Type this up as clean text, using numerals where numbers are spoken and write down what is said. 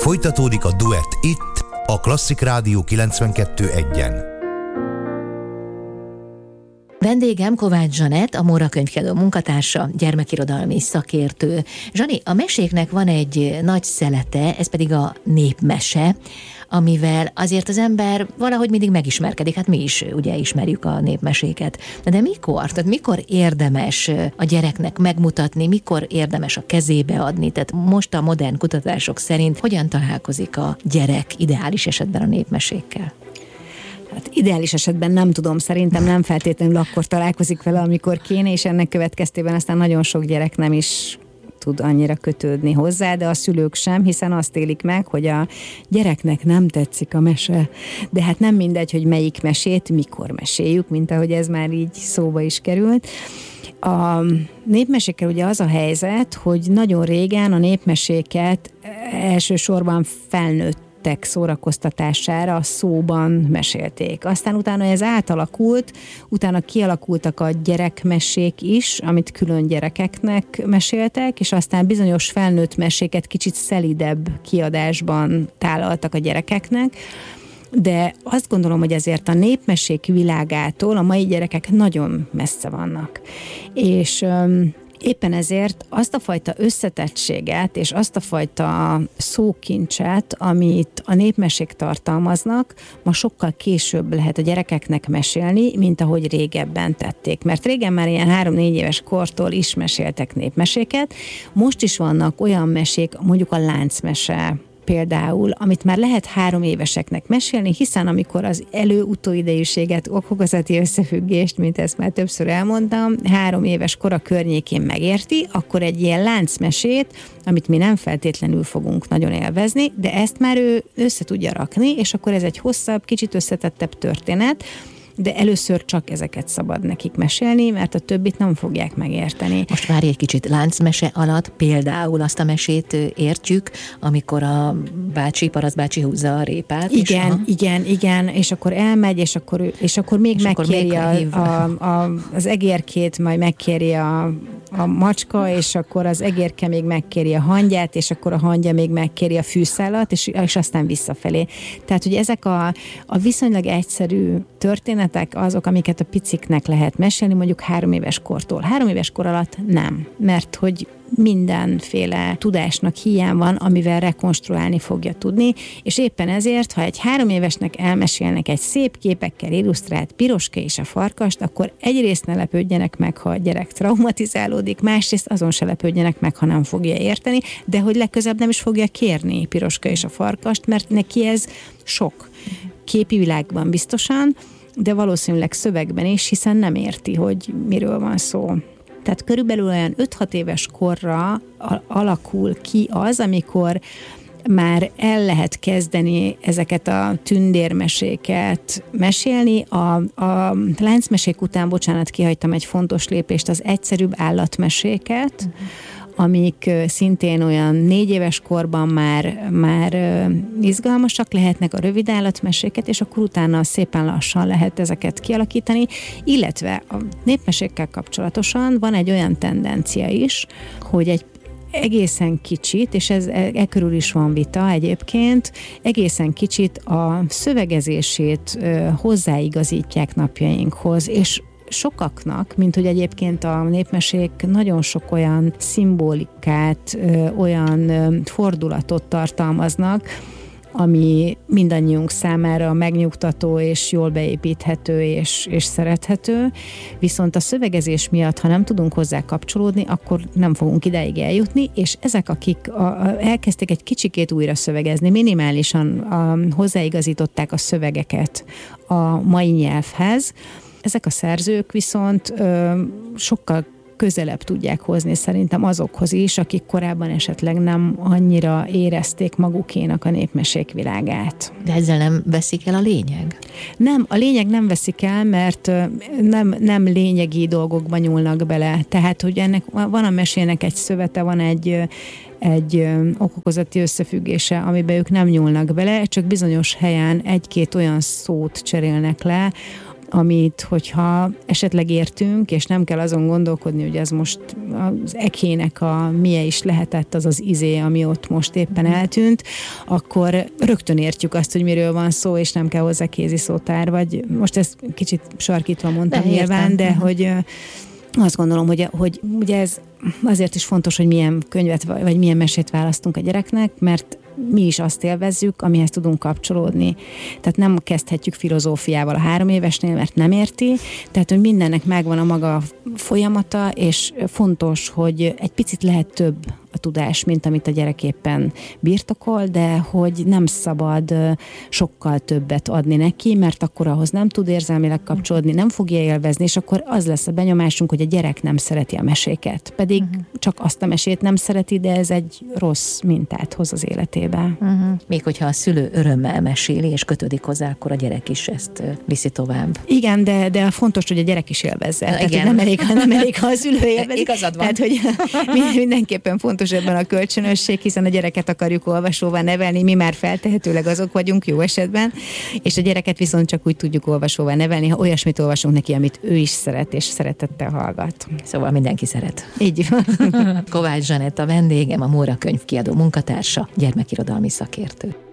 Folytatódik a duett itt, a Klasszik Rádió 92.1-en. Vendégem Kovács Zsanett, a Móra Könyvkiadó munkatársa, gyermekirodalmi szakértő. Zsani, a meséknek van egy nagy szelete, ez pedig a népmese, amivel azért az ember valahogy mindig megismerkedik, hát mi is ugye ismerjük a népmeséket. De mikor? Tehát mikor érdemes a gyereknek megmutatni, mikor érdemes a kezébe adni? Tehát most a modern kutatások szerint hogyan találkozik a gyerek ideális esetben a népmesékkel? Hát ideális esetben nem tudom, szerintem nem feltétlenül akkor találkozik vele, amikor kéne, és ennek következtében aztán nagyon sok gyerek nem is tud annyira kötődni hozzá, de a szülők sem, hiszen azt élik meg, hogy a gyereknek nem tetszik a mese. De hát nem mindegy, hogy melyik mesét, mikor meséljük, mint ahogy ez már így szóba is került. A népmesékkel ugye az a helyzet, hogy nagyon régen a népmeséket elsősorban felnőtt szórakoztatására a szóban mesélték. Aztán utána ez átalakult, utána kialakultak a gyerekmesék is, amit külön gyerekeknek meséltek, és aztán bizonyos felnőtt meséket kicsit szelidebb kiadásban tálaltak a gyerekeknek, de azt gondolom, hogy ezért a népmesék világától a mai gyerekek nagyon messze vannak. És éppen ezért azt a fajta összetettséget és azt a fajta szókincset, amit a népmesék tartalmaznak, ma sokkal később lehet a gyerekeknek mesélni, mint ahogy régebben tették. Mert régen már ilyen 3-4 éves kortól is meséltek népmeséket, most is vannak olyan mesék, mondjuk a láncmese, például, amit már lehet 3 éveseknek mesélni, hiszen amikor az elő-utóidejűséget, okokozati összefüggést, mint ezt már többször elmondtam, 3 éves kora környékén megérti, akkor egy ilyen láncmesét, amit mi nem feltétlenül fogunk nagyon élvezni, de ezt már ő össze tudja rakni, és akkor ez egy hosszabb, kicsit összetettebb történet, de először csak ezeket szabad nekik mesélni, mert a többit nem fogják megérteni. Most várj egy kicsit, láncmese alatt például azt a mesét értjük, amikor a parasztbácsi húzza a répát. Igen, és akkor elmegy, és akkor még megkéri az egérkét, majd megkéri a macska, és akkor az egérke még megkéri a hangyát, és akkor a hangya még megkéri a fűszálat, és aztán visszafelé. Tehát, hogy ezek a viszonylag egyszerű történetek azok, amiket a piciknek lehet mesélni, mondjuk 3 éves kortól. 3 éves kor alatt nem, mert hogy mindenféle tudásnak hiány van, amivel rekonstruálni fogja tudni, és éppen ezért, ha egy 3 évesnek elmesélnek egy szép képekkel illusztrált Piroska és a farkast, akkor egyrészt ne lepődjenek meg, ha a gyerek traumatizálódik, másrészt azon se lepődjenek meg, ha nem fogja érteni, de hogy legközelebb nem is fogja kérni Piroska és a farkast, mert neki ez sok. Képi világban biztosan, de valószínűleg szövegben is, hiszen nem érti, hogy miről van szó. Tehát körülbelül olyan 5-6 éves korra alakul ki az, amikor már el lehet kezdeni ezeket a tündérmeséket mesélni. A láncmesék után, bocsánat, kihagytam egy fontos lépést, az egyszerűbb állatmeséket, amik szintén olyan 4 éves korban már izgalmasak lehetnek, a rövid állatmeséket, és akkor utána szépen lassan lehet ezeket kialakítani, illetve a népmesékkel kapcsolatosan van egy olyan tendencia is, hogy egy egészen kicsit, és ez körül is van vita egyébként, egészen kicsit a szövegezését hozzáigazítják napjainkhoz, és sokaknak, mint hogy egyébként a népmesék nagyon sok olyan szimbolikát, olyan fordulatot tartalmaznak, ami mindannyiunk számára megnyugtató és jól beépíthető és szerethető, viszont a szövegezés miatt, ha nem tudunk hozzá kapcsolódni, akkor nem fogunk ideig eljutni, és ezek, akik elkezdték egy kicsikét újra szövegezni, minimálisan hozzáigazították a szövegeket a mai nyelvhez, ezek a szerzők viszont sokkal közelebb tudják hozni szerintem azokhoz is, akik korábban esetleg nem annyira érezték magukénak a népmesék világát. De ezzel nem veszik el a lényeg? Nem, a lényeg nem veszik el, mert nem lényegi dolgokba nyúlnak bele. Tehát, hogy ennek van a mesének egy szövete, van egy okokozati összefüggése, amiben ők nem nyúlnak bele, csak bizonyos helyen 1-2 olyan szót cserélnek le, amit, hogyha esetleg értünk, és nem kell azon gondolkodni, hogy ez most az ekének a milyen is lehetett az az izé, ami ott most éppen eltűnt, akkor rögtön értjük azt, hogy miről van szó, és nem kell hozzá kéziszótár, vagy most ezt kicsit sarkítva mondtam nyilván, de hogy azt gondolom, hogy ugye ez azért is fontos, hogy milyen könyvet vagy milyen mesét választunk a gyereknek, mert mi is azt élvezzük, amihez tudunk kapcsolódni. Tehát nem kezdhetjük filozófiával a 3 évesnél, mert nem érti, tehát hogy mindennek megvan a maga folyamata, és fontos, hogy egy picit lehet több a tudás, mint amit a gyerek éppen birtokol, de hogy nem szabad sokkal többet adni neki, mert akkor ahhoz nem tud érzelmileg kapcsolódni, nem fogja élvezni, és akkor az lesz a benyomásunk, hogy a gyerek nem szereti a meséket. Pedig csak azt a mesét nem szereti, de ez egy rossz mintát hoz az életébe. Még hogyha a szülő örömmel meséli, és kötődik hozzá, akkor a gyerek is ezt viszi tovább. Igen, de fontos, hogy a gyerek is élvezze. Tehát, nem elég, ha a szülő élvezi. Igazad van. Tehát, hogy mindenképpen fontos ebben a kölcsönösség, hiszen a gyereket akarjuk olvasóvá nevelni, mi már feltehetőleg azok vagyunk jó esetben, és a gyereket viszont csak úgy tudjuk olvasóvá nevelni, ha olyasmit olvasunk neki, amit ő is szeret, és szeretettel hallgat. Szóval mindenki szeret. Így van. Kovács Zsanett a vendégem, a Móra Könyvkiadó munkatársa, gyermekirodalmi szakértő.